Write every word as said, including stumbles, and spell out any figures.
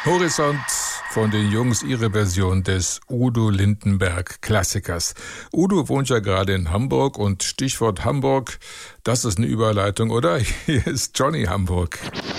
Horizont von den Jungs, ihre Version des Udo Lindenberg-Klassikers. Udo wohnt ja gerade in Hamburg und Stichwort Hamburg, das ist eine Überleitung, oder? Hier ist Johnny Hamburg.